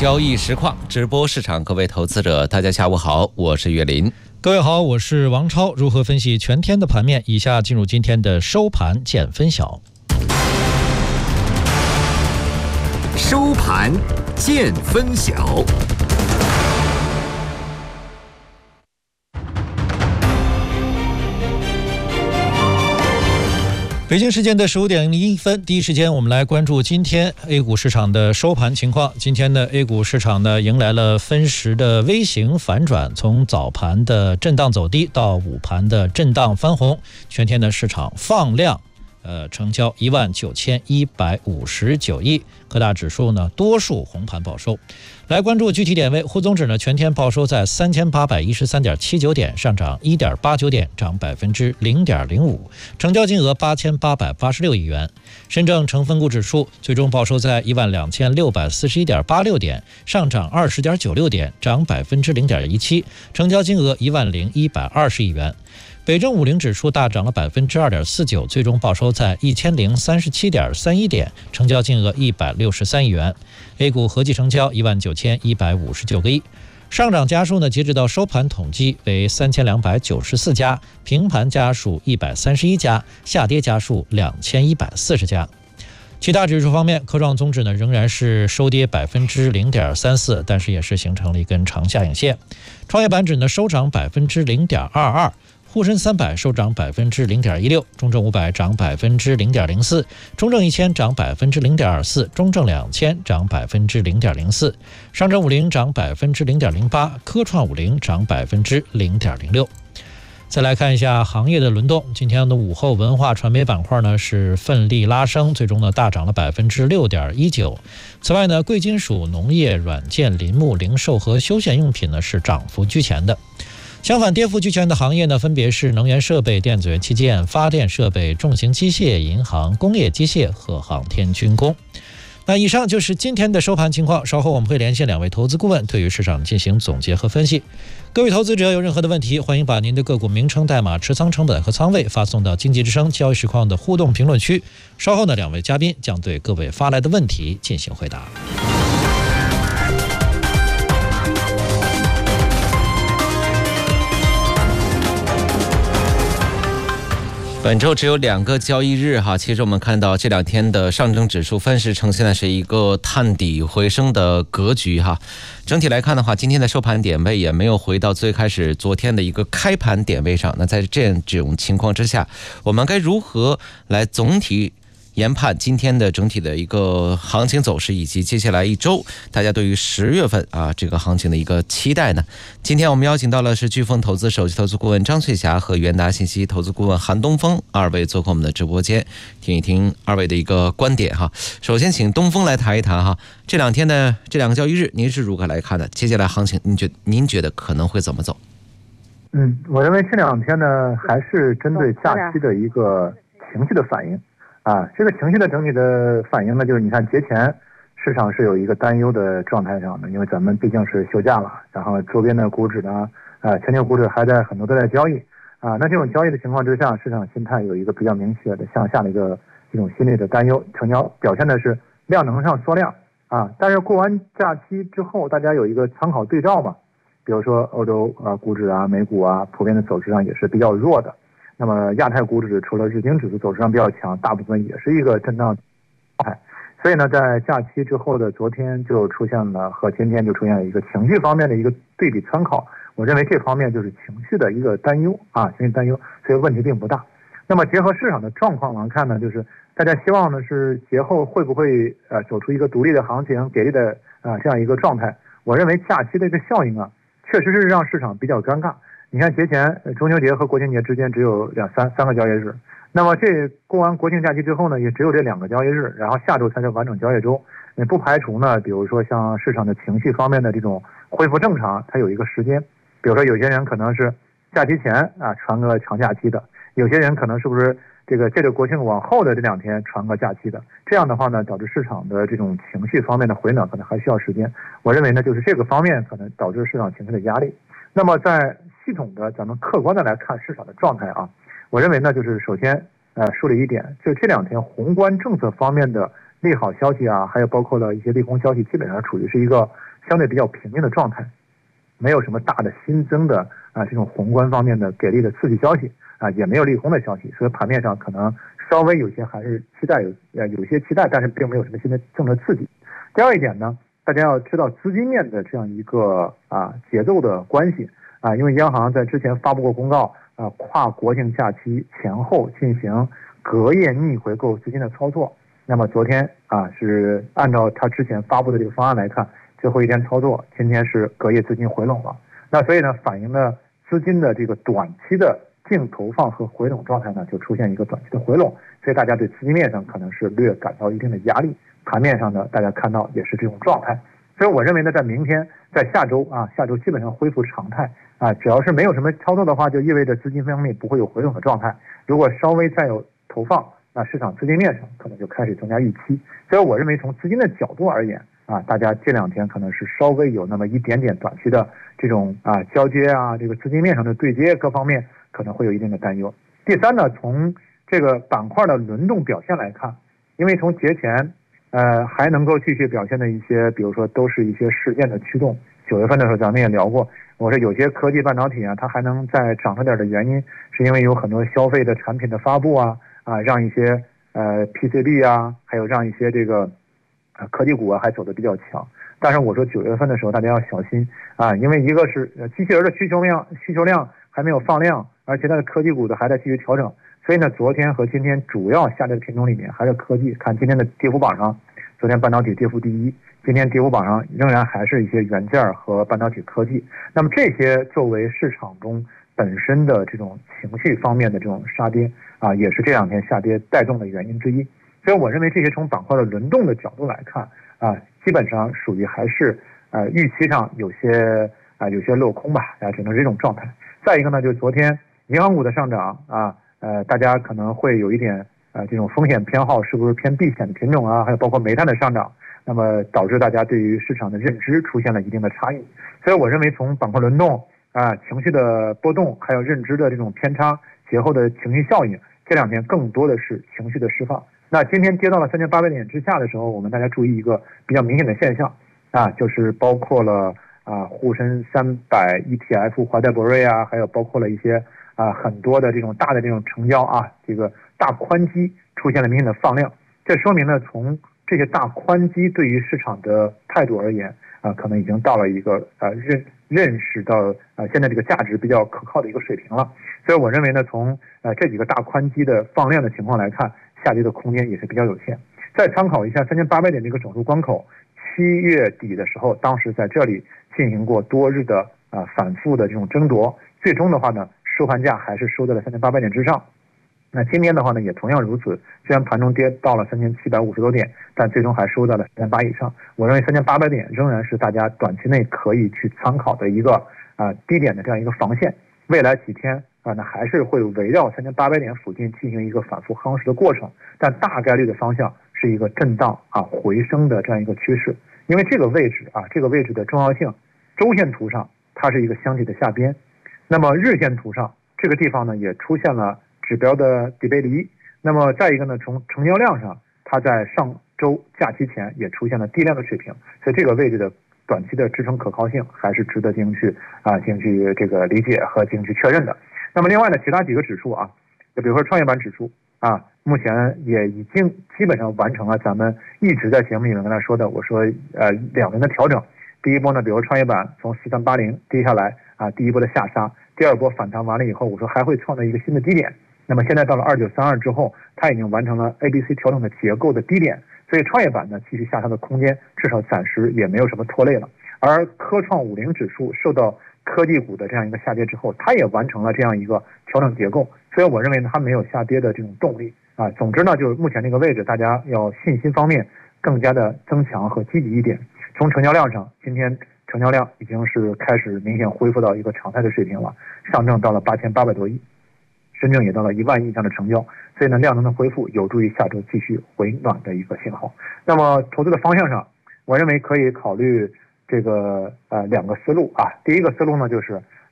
交易实况直播市场，各位投资者，大家下午好，我是岳林。 各位好，我是王超。如何分析全天的盘面？以下进入今天的收盘见分晓。 收盘见分晓。 北京时间的15点01分，第一时间我们来关注今天 A 股市场的收盘情况。今天的 A 股市场呢，迎来了分时的微型反转，从早盘的震荡走低到午盘的震荡翻红，全天的市场放量。成交19159亿，各大指数呢多数红盘报收。来关注具体点位，沪综指呢全天报收在3813.79点，上涨1.89点，涨0.05%，成交金额8886亿元。深证成分股指数最终报收在12641.86点，上涨20.96点，涨0.17%，成交金额10120亿元。北证50指数大涨了2.49%，最终报收在1037.31点，成交金额163亿元。A 股合计成交19159个亿。上涨家数呢，截止到收盘统计为3294家，平盘家数131家，下跌家数2140家。其他指数方面，科创综指呢仍然是收跌0.34%，但是也是形成了一根长下影线。创业板指呢收涨0.22%。沪深300收涨0.16%，中证500涨0.04%，中证1000涨0.24%，中证2000涨0.04%，上证50涨0.08%，科创50涨0.06%。再来看一下行业的轮动，今天的午后文化传媒板块呢是奋力拉升，最终呢大涨了6.19%。此外呢，贵金属、农业、软件、林木、零售和休闲用品呢是涨幅居前的。相反，跌幅居前的行业呢，分别是能源设备、电子元器件、发电设备、重型机械、银行、工业机械和航天军工。那以上就是今天的收盘情况，稍后我们会连线2位投资顾问，对于市场进行总结和分析。各位投资者有任何的问题，欢迎把您的个股名称、代码、持仓成本和仓位发送到经济之声交易实况的互动评论区。稍后呢，2位嘉宾将对各位发来的问题进行回答。 本周只有2个交易日哈，其实我们看到这2天的上证指数分时呈现的是一个探底回升的格局哈。整体来看的话，今天的收盘点位也没有回到最开始昨天的一个开盘点位上。那在这种情况之下，我们该如何来总体研判今天的整体的一个行情走势，以及接下来一周大家对于10月份这个行情的一个期待呢？今天我们邀请到了是飓风投资首席投资顾问张翠霞和元达信息投资顾问韩东风2位做客我们的直播间，听一听2位的一个观点哈。首先请东风来谈一谈哈，这2天的这2个交易日您是如何来看的？接下来行情您觉得可能会怎么走？ 我认为这2天呢还是针对假期的一个情绪的反应。这个情绪的整体的反应呢，就是你看节前市场是有一个担忧的状态上的，因为咱们毕竟是休假了，然后周边的股指呢，全球股指还在很多都在交易那这种交易的情况之下，市场心态有一个比较明确的向下的一种心理的担忧，成交表现的是量能上缩量但是过完假期之后，大家有一个参考对照嘛，比如说欧洲股指美股普遍的走势上也是比较弱的。那么亚太股指除了日经指数走势上比较强，大部分也是一个震荡状态。所以呢，在假期之后的昨天就出现了和今天就出现了一个情绪方面的一个对比参考。我认为这方面就是情绪的一个担忧情绪担忧，所以问题并不大。那么结合市场的状况来看呢，就是大家希望呢是节后会不会走出一个独立的行情，给力的这样一个状态。我认为假期的一个效应确实是让市场比较尴尬。你看节前中秋节和国庆节之间只有3个交易日，那么这过完国庆假期之后呢，也只有这2个交易日，然后下周才是完整交易周。不排除呢，比如说像市场的情绪方面的这种恢复正常，它有一个时间。比如说有些人可能是假期前传个长假期的，有些人可能是不是借着国庆往后的这2天传个假期的。这样的话呢，导致市场的这种情绪方面的回暖可能还需要时间。我认为呢，就是这个方面可能导致市场情绪的压力。那么在系统的咱们客观的来看市场的状态我认为呢，就是首先梳理一点，就这2天宏观政策方面的利好消息啊，还有包括了一些利空消息，基本上处于是一个相对比较平静的状态，没有什么大的新增的这种宏观方面的给力的刺激消息也没有利空的消息，所以盘面上可能稍微有些还是期待有些期待，但是并没有什么新的政策刺激。第二一点呢，大家要知道资金面的这样一个节奏的关系因为央行在之前发布过公告跨国庆假期前后进行隔夜逆回购资金的操作。那么昨天是按照他之前发布的这个方案来看，最后一天操作，今天是隔夜资金回笼了。那所以呢，反映了资金的这个短期的净投放和回笼状态呢，就出现一个短期的回笼，所以大家对资金面上可能是略感到一定的压力。盘面上呢，大家看到也是这种状态。所以我认为呢，在明天，在下周下周基本上恢复常态只要是没有什么操作的话，就意味着资金方面不会有回笼的状态。如果稍微再有投放，那市场资金面上可能就开始增加预期。所以我认为从资金的角度而言大家这两天可能是稍微有那么一点点短期的这种交接这个资金面上的对接各方面可能会有一定的担忧。第三呢，从这个板块的轮动表现来看，因为从节前还能够继续表现的一些，比如说都是一些事件的驱动。9月份的时候咱们也聊过，我说有些科技半导体它还能再涨上点的原因，是因为有很多消费的产品的发布让一些PCB还有让一些这个科技股还走得比较强。但是我说9月份的时候大家要小心因为一个是机器人的需求量还没有放量，而且它的科技股的还在继续调整。所以呢，昨天和今天主要下跌的品种里面还是科技。看今天的跌幅榜上，昨天半导体跌幅第一，今天跌幅榜上仍然还是一些元件和半导体科技。那么这些作为市场中本身的这种情绪方面的这种杀跌也是这两天下跌带动的原因之一。所以我认为这些从板块的轮动的角度来看基本上属于还是预期上有些落空吧只能是这种状态。再一个呢，就是昨天银行股的上涨大家可能会有一点这种风险偏好是不是偏避险的品种还有包括煤炭的上涨，那么导致大家对于市场的认知出现了一定的差异。所以我认为从板块轮动情绪的波动还有认知的这种偏差节后的情绪效应，这两天更多的是情绪的释放。那今天跌到了3800点之下的时候，我们大家注意一个比较明显的现象就是包括了沪深300 ETF 华泰柏瑞还有包括了一些很多的这种大的这种成交这个大宽基出现了明显的放量。这说明呢，从这些大宽基对于市场的态度而言可能已经到了一个认识到现在这个价值比较可靠的一个水平了。所以我认为呢，从这几个大宽基的放量的情况来看，下跌的空间也是比较有限。再参考一下3800点这个整数关口，7月底的时候，当时在这里进行过多日的反复的这种争夺，最终的话呢，收盘价还是收在了3800点之上。那今天的话呢，也同样如此，虽然盘中跌到了3750多点，但最终还收在了3800以上。我认为3800点仍然是大家短期内可以去参考的一个低点的这样一个防线。未来几天那还是会围绕3800点附近进行一个反复夯实的过程，但大概率的方向是一个震荡回升的这样一个趋势。因为这个位置这个位置的重要性，周线图上它是一个箱体的下边，那么日线图上这个地方呢也出现了指标的底背离。那么再一个呢，从成交量上，它在上周假期前也出现了低量的水平，所以这个位置的短期的支撑可靠性还是值得进行去这个理解和进行去确认的。那么另外呢，其他几个指数就比如说创业板指数目前也已经基本上完成了咱们一直在节目里面跟他说的，我说两轮的调整。第一波呢，比如创业板从4380跌下来第一波的下杀，第二波反弹完了以后，我说还会创造一个新的低点。那么现在到了2932之后，它已经完成了 ABC 调整的结构的低点，所以创业板呢继续下杀的空间至少暂时也没有什么拖累了。而科创50指数受到科技股的这样一个下跌之后，它也完成了这样一个调整结构，所以我认为它没有下跌的这种动力总之呢，就是目前这个位置大家要信心方面更加的增强和积极一点。从成交量上，今天成交量已经是开始明显恢复到一个常态的水平了，上证到了8800多亿，深圳也到了1万亿以上的成交，所以呢，量能的恢复有助于下周继续回暖的一个信号。那么投资的方向上，我认为可以考虑这个两个思路第一个思路呢，就是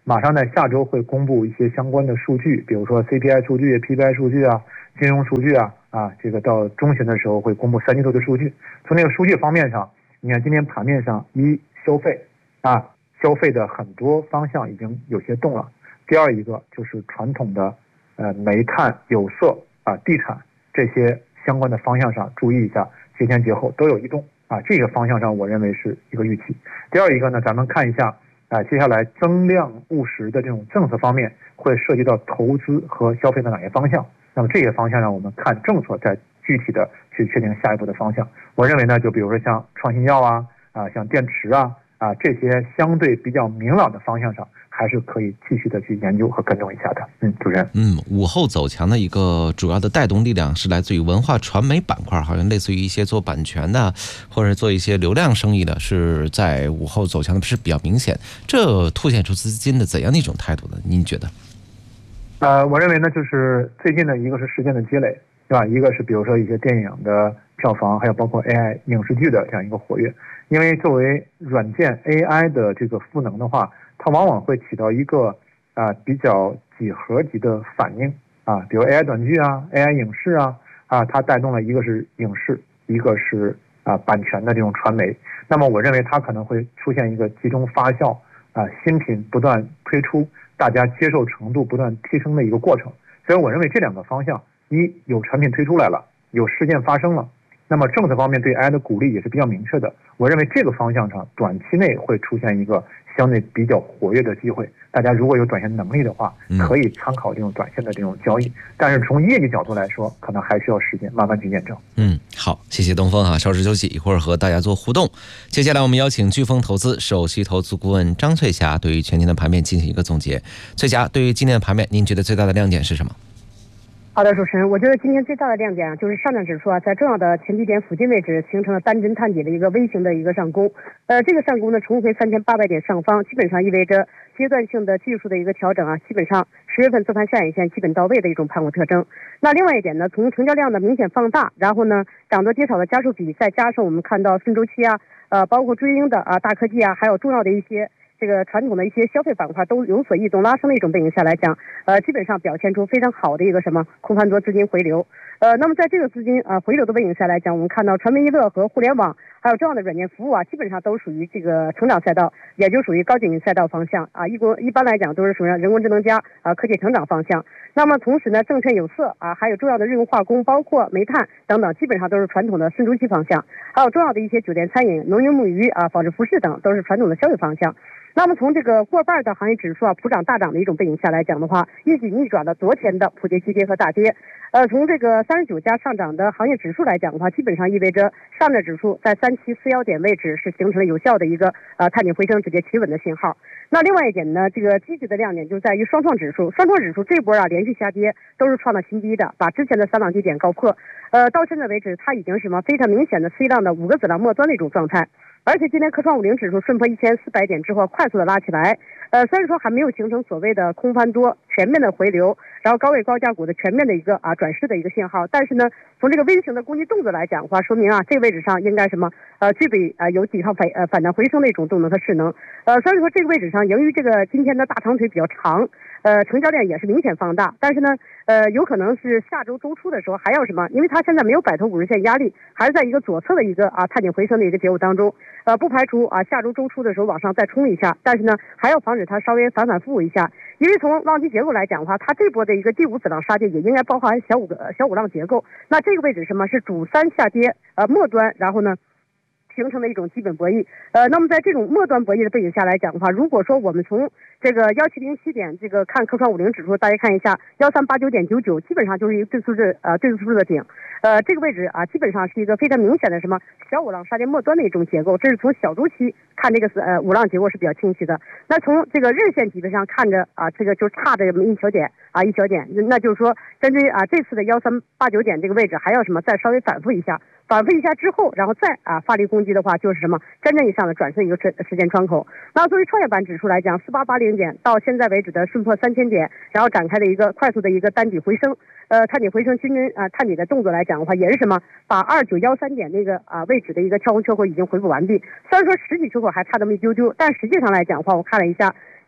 马上在下周会公布一些相关的数据，比如说 CPI 数据、PPI 数据啊、金融数据啊，这个到中旬的时候会公布3季度的数据。从这个数据方面上，你看今天盘面上，消费消费的很多方向已经有些动了。第二一个就是传统的煤炭、有色地产这些相关的方向上，注意一下，节前节后都有异动这个方向上我认为是一个预期。第二一个呢，咱们看一下接下来增量务实的这种政策方面会涉及到投资和消费的哪些方向，那么这些方向让我们看政策再具体的去确定下一步的方向。我认为呢，就比如说像创新药像电池这些相对比较明朗的方向上，还是可以继续的去研究和跟踪一下的。主持人。 午后走强的一个主要的带动力量是来自于文化传媒板块，好像类似于一些做版权的或者做一些流量生意的，是在午后走强的是比较明显。这凸显出资金的怎样的一种态度呢？您觉得？ 我认为呢，就是最近的一个是时间的积累，对吧？一个是比如说一些电影的票房，还有包括 AI 影视剧的这样一个活跃。因为作为软件 AI 的这个赋能的话，它往往会起到一个比较几何级的反应比如 AI 短剧AI 影视它带动了一个是影视，一个是版权的这种传媒。那么我认为它可能会出现一个集中发酵新品不断推出，大家接受程度不断提升的一个过程。所以我认为这两个方向，有产品推出来了，有事件发生了，那么政策方面对 AI 的鼓励也是比较明确的。我认为这个方向上短期内会出现一个相对比较活跃的机会，大家如果有短线能力的话，可以参考这种短线的这种交易。但是从业绩角度来说，可能还需要时间慢慢去验证。 好，谢谢东风稍事休息，一会儿和大家做互动。接下来我们邀请飓风投资首席投资顾问张翠霞对于全年的盘面进行一个总结。翠霞，对于今年的盘面，您觉得最大的亮点是什么？ 好的，主持人，我觉得今天最大的亮点就是上证指数在重要的前低点附近位置形成了单针探底的一个微型的一个上攻。这个上攻呢重回3800点上方，基本上意味着阶段性的技术的一个调整基本上10月份做盘下影线基本到位的一种盘口特征。那另外一点呢，从成交量的明显放大，然后呢涨多跌少的家数比，再加上我们看到顺周期包括追鹰的大科技还有重要的一些这个传统的一些消费板块都有所异动拉升的一种背景下来讲，基本上表现出非常好的一个空翻多资金回流。那么在这个资金回流的背景下来讲，我们看到传媒娱乐和互联网还有重要的软件服务基本上都属于这个成长赛道，也就属于高景赛道方向一般来讲都是属于人工智能加科技成长方向。那么同时呢，证券有色还有重要的日用化工，包括煤炭等等，基本上都是传统的顺周期方向，还有重要的一些酒店餐饮、农渔牧渔纺织服饰等都是传统的消费方向。那么从这个过半的行业指数普涨大涨的一种背景下来讲的话，一举逆转了昨天的普跌急跌和大跌。从这个39家上涨的行业指数来讲的话，基本上意味着上证指数在3741点位置是形成了有效的一个探底回升直接企稳的信号。那另外一点呢，这个积极的亮点就在于双创指数这波连续下跌都是创了新低的，把之前的3浪低点告破。到现在为止，它已经是非常明显的 C 浪的5个子浪末端的一种状态。而且今天科创50指数顺破1400点之后快速的拉起来，虽然说还没有形成所谓的空翻多全面的回流，然后高位高价股的全面的一个转势的一个信号，但是呢，从这个微型的攻击动作来讲的话，说明这个位置上应该具备有抵抗反弹回升的一种动能和势能。所以说这个位置上，由于这个今天的大长腿比较长，成交量也是明显放大，但是呢，有可能是下周周初的时候还要因为它现在没有摆脱50线压力，还是在一个左侧的一个探底回升的一个结构当中。不排除下周周初的时候往上再冲一下，但是呢还要防止它稍微反复一下，因为从浪级结构来讲的话，它这波的一个第5子浪杀跌也应该包含小五浪结构。那这个位置是主3下跌末端，然后呢形成的一种基本博弈。那么在这种末端博弈的背景下来讲的话，如果说我们从这个1707点这个看科创50指数，大家看一下1389.99，基本上就是一个对数字的顶。这个位置基本上是一个非常明显的小五浪杀跌末端的一种结构，这是从小周期看这个五浪结构是比较清晰的。那从这个日线级别上看着这个就差这么一小点，那就是说针对这次的1389点这个位置还要再稍微反复一下之后，然后再发力攻击的话，就是真正意义上的转势一个时间窗口。那作为创业板指数来讲，4880点到现在为止的顺破3000点，然后展开的一个快速的一个单底回升，探底回升均真探底的动作来讲的话，也是把2913点那个位置的一个跳空缺口已经回补完毕。虽然说实体缺口还差那么一丢丢，但实际上来讲的话，我看了一下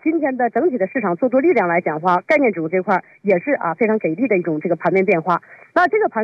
今天的整体的市场做多力量来讲的话，概念指数这块也是非常给力的一种这个盘面变化。那这个盘